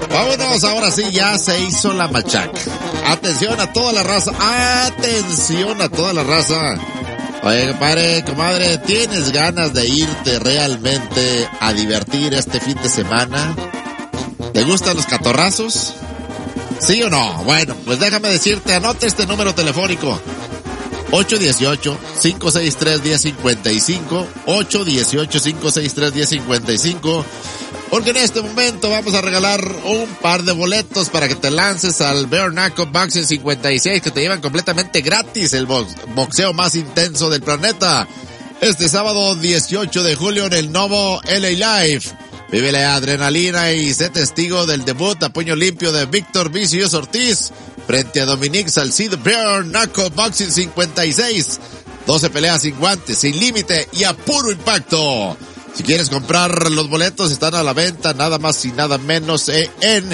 Vámonos, ahora sí, ya se hizo la machaca. Atención a toda la raza, atención a toda la raza. Oye, compadre, comadre, ¿tienes ganas de irte realmente a divertir este fin de semana? ¿Te gustan los catorrazos? ¿Sí o no? Bueno, pues déjame decirte, anota este número telefónico. 818-563-1055, 818-563-1055, porque en este momento vamos a regalar un par de boletos para que te lances al Bare Knuckle Boxing 56, que te llevan completamente gratis, el boxeo más intenso del planeta. Este sábado 18 de julio en el Novo LA Live. Vive la adrenalina y sé testigo del debut a puño limpio de Víctor Vicious Ortiz frente a Dominique Salcido Bare Knuckle Boxing 56. 12 peleas sin guantes, sin límite y a puro impacto. Si quieres comprar los boletos, están a la venta nada más y nada menos en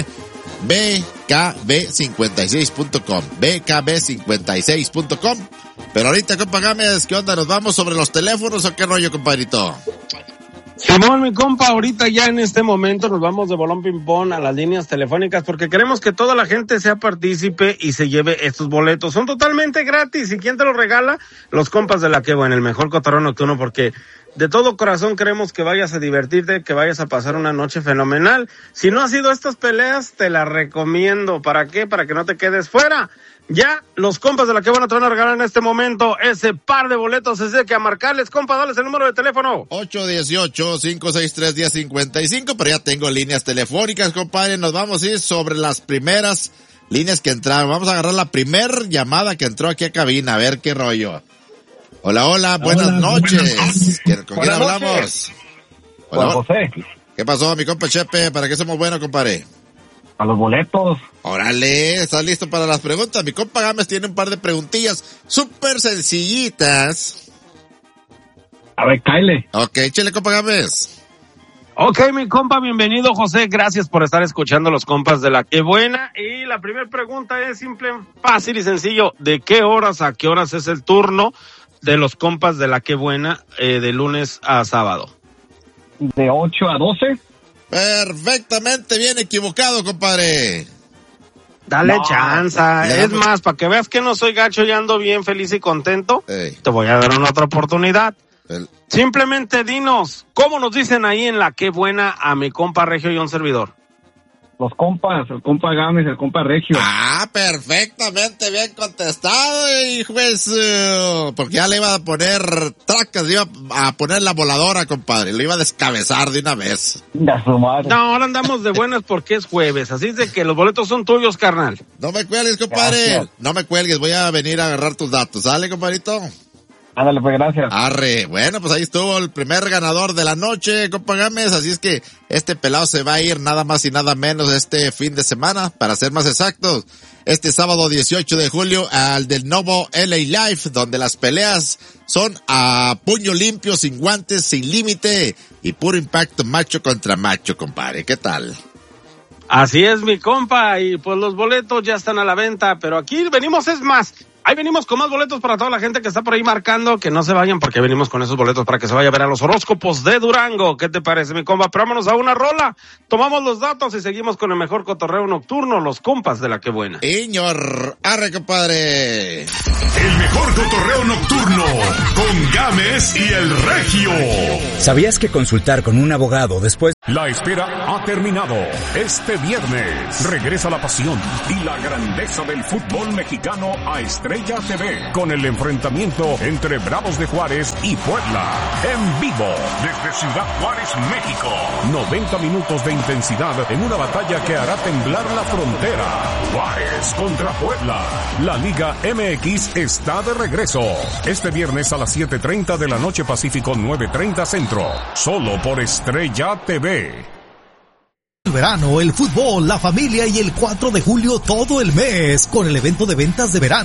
bkb56.com, bkb56.com. Pero ahorita, compa Gámez, ¿qué onda? ¿Nos vamos sobre los teléfonos o qué rollo, compadrito? Simón, mi compa, ahorita ya en este momento nos vamos de bolón ping-pong a las líneas telefónicas porque queremos que toda la gente sea partícipe y se lleve estos boletos. Son totalmente gratis. ¿Y quién te los regala? Los compas de La Que Buena, el mejor cotorreo nocturno, porque de todo corazón queremos que vayas a divertirte, que vayas a pasar una noche fenomenal. Si no has ido a estas peleas, te las recomiendo. ¿Para qué? Para que no te quedes fuera. Ya los compas de La Que Buena te van a regalar en este momento ese par de boletos, así que a marcarles, compa, dales el número de teléfono. 818-563-1055, pero ya tengo líneas telefónicas, compadre. Nos vamos a ir sobre las primeras líneas que entraron. Vamos a agarrar la primer llamada que entró aquí a cabina, a ver qué rollo. Hola, buenas noches. ¿Con quién hablamos? Hola, José. ¿Qué pasó, mi compa Chepe? ¿Para qué somos buenos, compadre? A los boletos. Órale, ¿estás listo para las preguntas? Mi compa Gámez tiene un par de preguntillas súper sencillitas. A ver, cáele. Ok, échale, compa Gámez. Ok, mi compa, bienvenido, José. Gracias por estar escuchando los compas de La Que Buena. Y la primera pregunta es simple, fácil y sencillo. ¿De qué horas a qué horas es el turno de los compas de La Que Buena de lunes a sábado? De 8 a 12. Perfectamente bien equivocado, compadre. Dale chanza. Es más, para que veas que no soy gacho y ando bien feliz y contento, te voy a dar una otra oportunidad. Simplemente dinos, ¿cómo nos dicen ahí en La Que Buena a mi compa Regio y un servidor? Los compas, el compa Gámez, el compa Regio. Ah, perfectamente bien contestado, hijo. Porque ya le iba a poner tracas, le iba a poner la voladora, compadre. Le iba a descabezar de una vez. De su madre. No, ahora andamos de buenas porque es jueves. Así es de que los boletos son tuyos, carnal. No me cuelgues, compadre. Gracias. No me cuelgues, voy a venir a agarrar tus datos. ¿Sale, compadrito? Ándale, pues, gracias. Arre, bueno, pues ahí estuvo el primer ganador de la noche, compa Gámez, así es que este pelado se va a ir nada más y nada menos este fin de semana, para ser más exactos, este sábado 18 de julio al del Novo LA Live, donde las peleas son a puño limpio, sin guantes, sin límite y puro impacto macho contra macho, compadre. ¿Qué tal? Así es, mi compa, y pues los boletos ya están a la venta, pero aquí venimos, es más, ahí venimos con más boletos para toda la gente que está por ahí marcando, que no se vayan porque venimos con esos boletos para que se vaya a ver a los horóscopos de Durango. ¿Qué te parece, mi compa? Pero vámonos a una rola, tomamos los datos y seguimos con el mejor cotorreo nocturno, los compas de La Que Buena. Señor, arre, compadre. El mejor cotorreo nocturno con Gámez y el Regio. ¿Sabías que consultar con un abogado después? La espera ha terminado. Este viernes regresa la pasión y la grandeza del fútbol mexicano a Estrella TV con el enfrentamiento entre Bravos de Juárez y Puebla. En vivo desde Ciudad Juárez, México. 90 minutos de intensidad en una batalla que hará temblar la frontera. Juárez contra Puebla. La Liga MX está de regreso. Este viernes a las 7:30 de la noche Pacífico, 9:30 Centro. Solo por Estrella TV. El verano, el fútbol, la familia y el 4 de julio todo el mes con el evento de ventas de verano.